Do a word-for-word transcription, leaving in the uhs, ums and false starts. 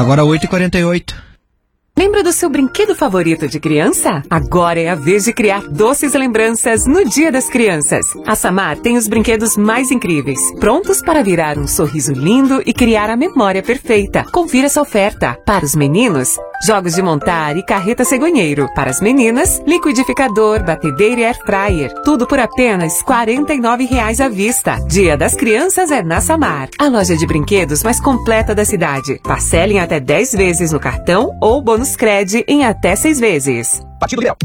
Agora oito e quarenta e oito. Lembra do seu brinquedo favorito de criança? Agora é a vez de criar doces lembranças no Dia das Crianças. A Samar tem os brinquedos mais incríveis, prontos para virar um sorriso lindo e criar a memória perfeita. Confira essa oferta. Para os meninos, jogos de montar e carreta cegonheiro. Para as meninas, liquidificador, batedeira e air fryer. Tudo por apenas quarenta e nove reais à vista. Dia das Crianças é na Samar, a loja de brinquedos mais completa da cidade. Parcelem até dez vezes no cartão ou bônus Cred em até seis vezes. Partido Leal.